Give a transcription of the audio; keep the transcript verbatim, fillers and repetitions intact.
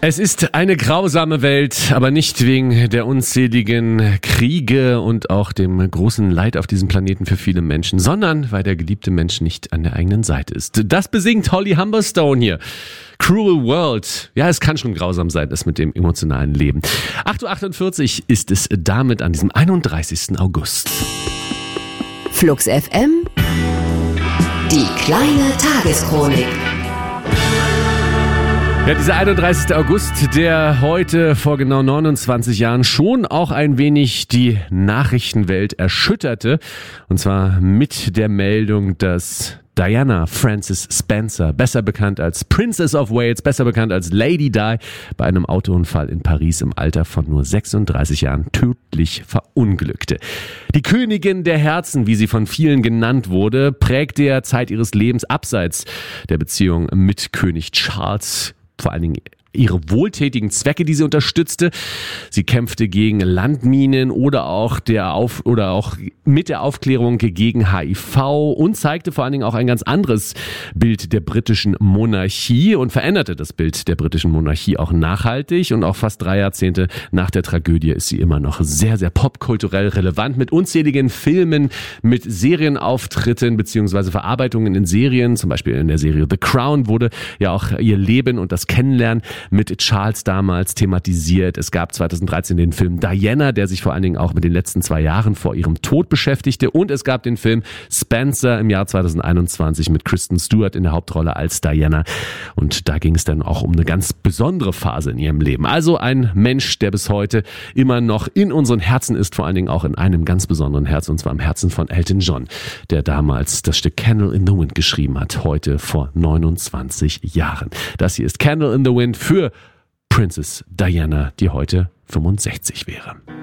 Es ist eine grausame Welt, aber nicht wegen der unzähligen Kriege und auch dem großen Leid auf diesem Planeten für viele Menschen, sondern weil der geliebte Mensch nicht an der eigenen Seite ist. Das besingt Holly Humberstone hier. Cruel World. Ja, es kann schon grausam sein, das mit dem emotionalen Leben. acht Uhr achtundvierzig ist es damit an diesem einunddreißigsten August. Flux F M, die kleine Tageschronik. Ja, dieser einunddreißigste August, der heute vor genau neunundzwanzig Jahren schon auch ein wenig die Nachrichtenwelt erschütterte. Und zwar mit der Meldung, dass Diana Frances Spencer, besser bekannt als Princess of Wales, besser bekannt als Lady Di, bei einem Autounfall in Paris im Alter von nur sechsunddreißig Jahren tödlich verunglückte. Die Königin der Herzen, wie sie von vielen genannt wurde, prägte ja Zeit ihres Lebens abseits der Beziehung mit König Charles, vor allen Dingen ihre wohltätigen Zwecke, die sie unterstützte. Sie kämpfte gegen Landminen oder auch der Auf oder auch mit der Aufklärung gegen H I V und zeigte vor allen Dingen auch ein ganz anderes Bild der britischen Monarchie und veränderte das Bild der britischen Monarchie auch nachhaltig. Und auch fast drei Jahrzehnte nach der Tragödie ist sie immer noch sehr, sehr popkulturell relevant mit unzähligen Filmen, mit Serienauftritten beziehungsweise Verarbeitungen in Serien. Zum Beispiel in der Serie The Crown wurde ja auch ihr Leben und das Kennenlernen mit Charles damals thematisiert. Es gab zweitausenddreizehn den Film Diana, der sich vor allen Dingen auch mit den letzten zwei Jahren vor ihrem Tod beschäftigte. Und es gab den Film Spencer im Jahr zweitausendeinundzwanzig mit Kristen Stewart in der Hauptrolle als Diana. Und da ging es dann auch um eine ganz besondere Phase in ihrem Leben. Also ein Mensch, der bis heute immer noch in unseren Herzen ist, vor allen Dingen auch in einem ganz besonderen Herzen, und zwar im Herzen von Elton John, der damals das Stück Candle in the Wind geschrieben hat, heute vor neunundzwanzig Jahren. Das hier ist Candle in the Wind für Princess Diana, die heute fünfundsechzig wäre.